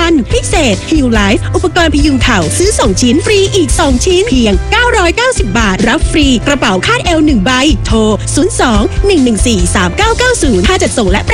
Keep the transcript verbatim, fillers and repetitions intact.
พิเศษ Heal Life อุปกรณ์พยุงเข่าซื้อสองชิ้นฟรีอีกสองชิ้นเพียงเก้าร้อยเก้าสิบบาทรับฟรีกระเป๋าคาดเอวหนึ่งใบโทรศูนย์ สอง หนึ่ง หนึ่ง สี่ สาม เก้า เก้า ศูนย์ค่าจัดส่งและ